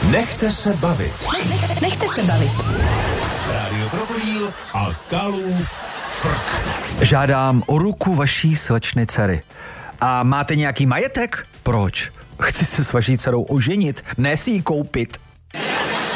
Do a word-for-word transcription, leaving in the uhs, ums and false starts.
Nechte se bavit. Nech, nechte se bavit. Rádio Krokodýl a Kalův frk. Žádám o ruku vaší slečny dcery. A máte nějaký majetek? Proč? Chci se s vaší dcerou oženit, ne si ji koupit.